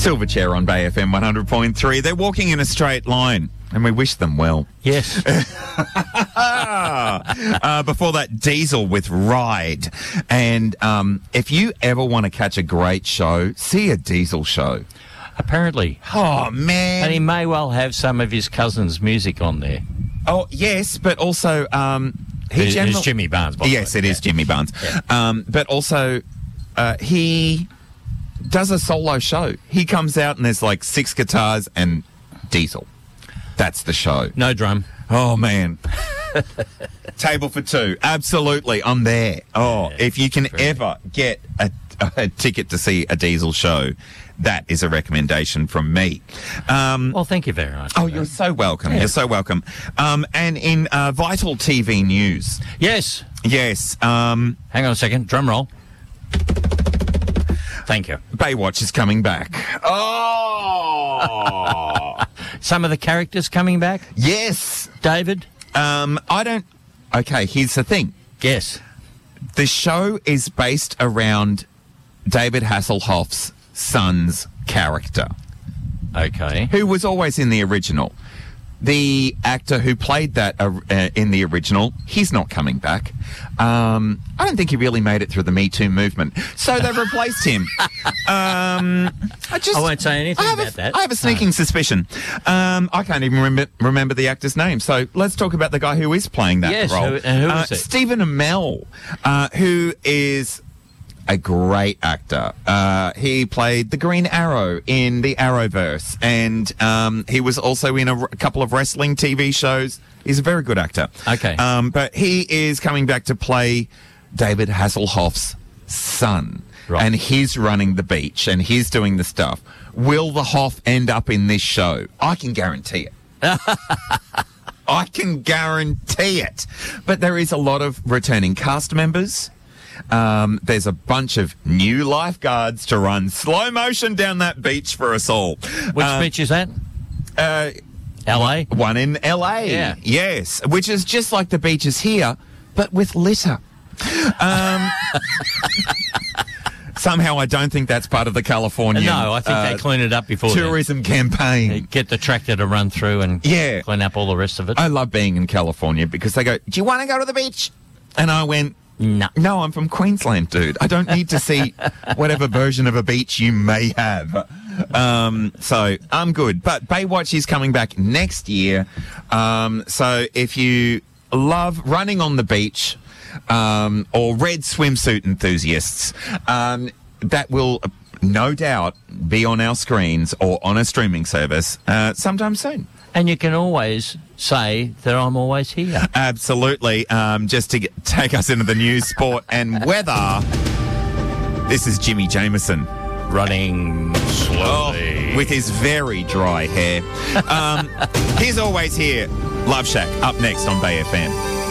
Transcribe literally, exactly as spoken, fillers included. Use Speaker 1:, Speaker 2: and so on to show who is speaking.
Speaker 1: Silverchair on Bay F M one hundred point three. They're walking in a straight line, and we wish them well.
Speaker 2: Yes.
Speaker 1: uh, before that, Diesel with Ride. And um, if you ever want to catch a great show, see a Diesel show.
Speaker 2: Apparently.
Speaker 1: Oh, man.
Speaker 2: And he may well have some of his cousin's music on there.
Speaker 1: Oh, yes, but also... Um, he
Speaker 2: It-
Speaker 1: general-
Speaker 2: it's Jimmy Barnes, by the
Speaker 1: Yes,
Speaker 2: way.
Speaker 1: it is
Speaker 2: Yeah.
Speaker 1: Jimmy Barnes.
Speaker 2: Yeah.
Speaker 1: Um, but also, uh, he does a solo show. He comes out and there's like six guitars and Diesel. That's the show.
Speaker 2: No drum.
Speaker 1: Oh, man. Table for two. Absolutely. I'm there. Oh,
Speaker 2: Yeah,
Speaker 1: if you can
Speaker 2: great.
Speaker 1: ever get a, a ticket to see a Diesel show, that is a recommendation from me. Um,
Speaker 2: Well, thank you very much.
Speaker 1: oh,
Speaker 2: for
Speaker 1: you're
Speaker 2: that.
Speaker 1: so welcome.
Speaker 2: Yeah.
Speaker 1: You're so welcome. Um, and in uh, Vital T V news,
Speaker 2: Yes.
Speaker 1: yes, um,
Speaker 2: Hang on a second. Drum roll. Thank you.
Speaker 1: Baywatch is coming back. Oh,
Speaker 2: Some of the characters coming back?
Speaker 1: yes.
Speaker 2: David?
Speaker 1: Um, I don't. Okay, here's the thing.
Speaker 2: Yes.
Speaker 1: The show is based around David Hasselhoff's son's character,
Speaker 2: Okay.
Speaker 1: who was always in the original. The actor who played that uh, uh, in the original, he's not coming back. Um, I don't think he really made it through the Me Too movement, so they've replaced him. Um, I just
Speaker 2: I won't say anything
Speaker 1: I have
Speaker 2: about
Speaker 1: a,
Speaker 2: that.
Speaker 1: I have a sneaking suspicion. Um, I can't even remember, remember the actor's name. So let's talk about the guy who is playing that
Speaker 2: Yes,
Speaker 1: role.
Speaker 2: who- and who
Speaker 1: uh,
Speaker 2: is it?
Speaker 1: Stephen Amell, uh, who is a great actor. Uh, he played the Green Arrow in the Arrowverse, and um, he was also in a, r- a couple of wrestling T V shows. He's a very good actor.
Speaker 2: Okay.
Speaker 1: Um, but he is coming back to play David Hasselhoff's son.
Speaker 2: Right.
Speaker 1: And he's running the beach, and he's doing the stuff. Will the Hoff end up in this show? I can guarantee it. I can guarantee it. But there is a lot of returning cast members. Um, there's a bunch of new lifeguards to run slow motion down that beach for us all.
Speaker 2: Which
Speaker 1: Uh,
Speaker 2: beach is that?
Speaker 1: Uh,
Speaker 2: L A?
Speaker 1: one in L A.
Speaker 2: Yeah.
Speaker 1: Yes, which is just like the beaches here, but with litter. Um, somehow I don't think that's part of the California
Speaker 2: No, I think
Speaker 1: uh,
Speaker 2: they clean it up before then.
Speaker 1: tourism campaign.
Speaker 2: Get the tractor to run through and
Speaker 1: Yeah.
Speaker 2: clean up all the rest of it.
Speaker 1: I love being in California because they go, do you want to go to the beach? And I went,
Speaker 2: no.
Speaker 1: no, I'm from Queensland, dude. I don't need to see whatever version of a beach you may have. Um, so I'm good. But Baywatch is coming back next year. Um, so if you love running on the beach um, or red swimsuit enthusiasts, um, that will uh, no doubt be on our screens or on a streaming service uh, sometime soon.
Speaker 2: And you can always say that I'm always here.
Speaker 1: Absolutely. Um, just to get, take us into the news, sport and weather, this is Jimmy Jameson.
Speaker 2: Running slowly.
Speaker 1: With his very dry hair. Um, he's always here. Love Shack, up next on Bay F M.